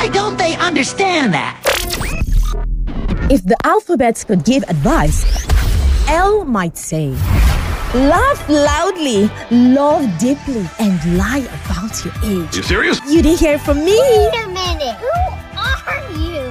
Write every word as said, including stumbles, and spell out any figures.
Why don't they understand that? If the alphabets could give advice, L might say, laugh loudly, love deeply, and lie about your age. You serious? You didn't hear from me. Wait a minute. Who are you?